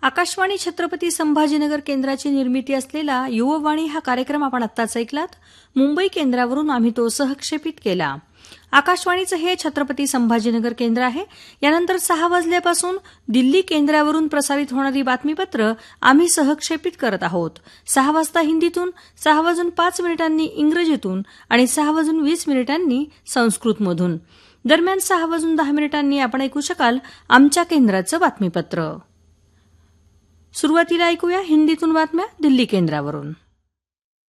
आकाशवाणी छत्रपती संभाजीनगर केंद्राची निर्मिती असलेला युववाणी हा कार्यक्रम आपण आत्ताच ऐकलात. मुंबई केंद्रावरून आम्ही तो सहक्षेपित केला. आकाशवाणीचं हे छत्रपती संभाजीनगर केंद्र आहे. यानंतर 6 वाजल्यापासून दिल्ली केंद्रावरून प्रसारित होणारी बातमीपत्र आम्ही सहक्षेपित करत आहोत. 6 वाजता हिंदीतून, 6:05 इंग्रजीतून आणि 6:20 संस्कृतमधून. दरम्यान 6:10 आपण ऐकू शकाल आमच्या केंद्राचं बातमीपत्र. सुरुवातीला ऐकूया हिंदीतून बातम्या दिल्ली केंद्रावरून.